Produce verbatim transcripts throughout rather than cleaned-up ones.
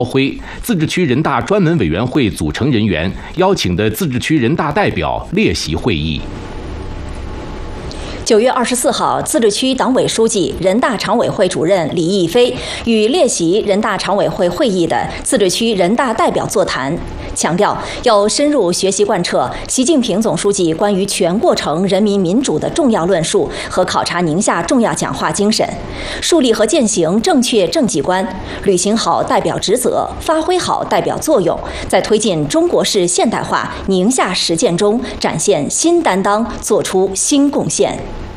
辉，自治区人大专门委员会组成人员邀请的自治区人大代表列席会议。 九月二十四号，自治区党委书记、人大常委会主任李毅飞与列席人大常委会会议的自治区人大代表座谈，强调要深入学习贯彻习近平总书记关于全过程人民民主的重要论述和考察宁夏重要讲话精神，树立和践行正确政绩观，履行好代表职责，发挥好代表作用，在推进中国式现代化宁夏实践中展现新担当，做出新贡献。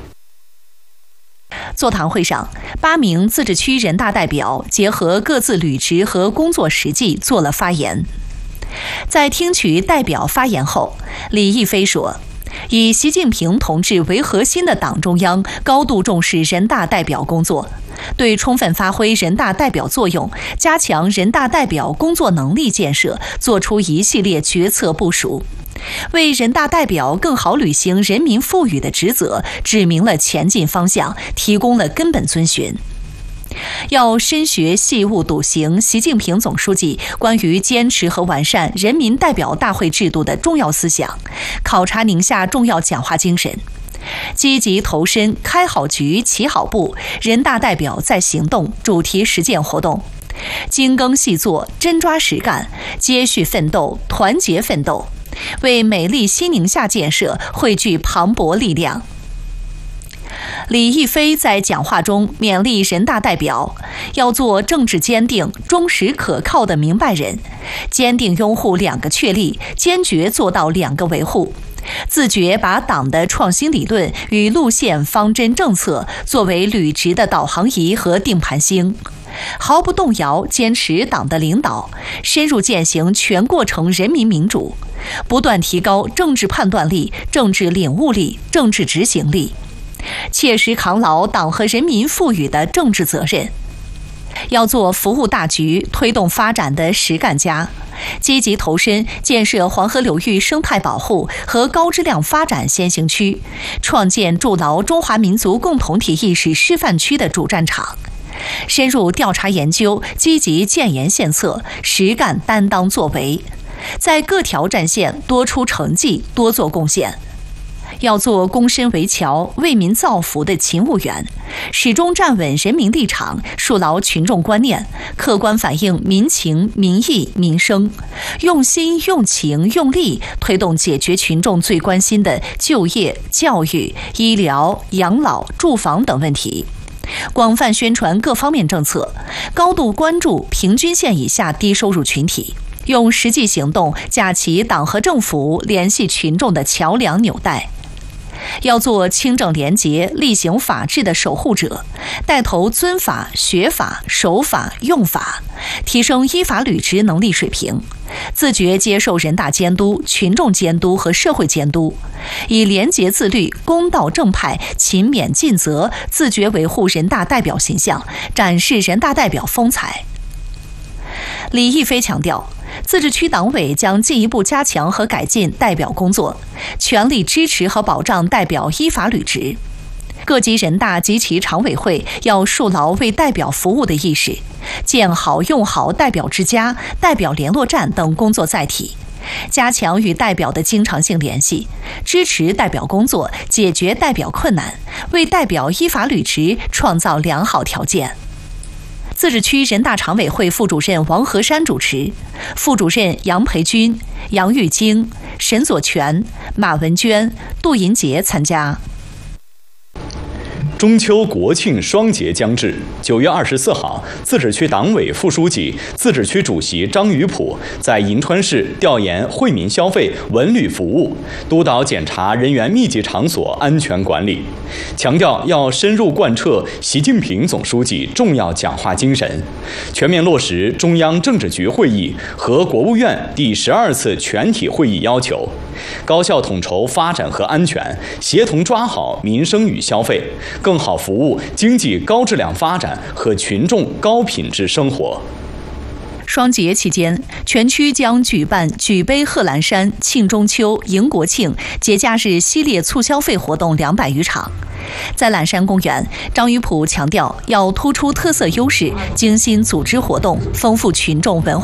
座谈会上，八名自治区人大代表结合各自履职和工作实际做了发言。在听取代表发言后，李毅飞说，以习近平同志为核心的党中央高度重视人大代表工作，对充分发挥人大代表作用，加强人大代表工作能力建设作出一系列决策部署，为人大代表更好履行人民赋予的职责指明了前进方向，提供了根本遵循。要深学细悟笃行习近平总书记关于坚持和完善人民代表大会制度的重要思想，考察宁夏重要讲话精神，积极投身开好局、起好步、人大代表在行动主题实践活动，精耕细作、真抓实干，接续奋斗、团结奋斗，为美丽新宁夏建设汇聚磅礴力量。李毅飞在讲话中勉励人大代表要做政治坚定、忠实可靠的明白人，坚定拥护两个确立，坚决做到两个维护，自觉把党的创新理论与路线方针政策作为履职的导航仪和定盘星，毫不动摇坚持党的领导，深入践行全过程人民民主，不断提高政治判断力、政治领悟力、政治执行力，切实扛牢党和人民赋予的政治责任。要做服务大局、推动发展的实干家，积极投身建设黄河流域生态保护和高质量发展先行区，创建筑牢中华民族共同体意识示范区的主战场，深入调查研究，积极建言献策，实干担当作为，在各条战线多出成绩，多做贡献。要做躬身为桥、为民造福的勤务员，始终站稳人民立场，树牢群众观念，客观反映民情、民意、民生，用心、用情、用力推动解决群众最关心的就业、教育、医疗、养老、住房等问题，广泛宣传各方面政策，高度关注平均线以下低收入群体，用实际行动架起党和政府联系群众的桥梁纽带。要做清正廉洁、厉行法治的守护者，带头遵法、学法、守法、用法，提升依法履职能力水平，自觉接受人大监督、群众监督和社会监督，以廉洁自律、公道正派、勤勉尽责，自觉维护人大代表形象，展示人大代表风采。李毅飞强调，自治区党委将进一步加强和改进代表工作，全力支持和保障代表依法履职。各级人大及其常委会要树牢为代表服务的意识，建好用好代表之家、代表联络站等工作载体，加强与代表的经常性联系，支持代表工作，解决代表困难，为代表依法履职创造良好条件。自治区人大常委会副主任王和山主持，副主任杨培军、杨玉京、沈左全、马文娟、杜银杰参加。 中秋国庆双节将至，九月二十四号，自治区党委副书记、自治区主席张宇普在银川市调研惠民消费、文旅服务，督导检查人员密集场所安全管理，强调要深入贯彻习近平总书记重要讲话精神，全面落实中央政治局会议和国务院第十二次全体会议要求，高效统筹发展和安全，协同抓好民生与消费，更好服务经济高质量发展和群众高品质生活。 双节期间，全区将举办举杯贺兰山、庆中秋、迎国庆节假日系列促消费活动两百余场。在榄山公园，张于普强调要突出特色优势，精心组织活动，丰富群众文化。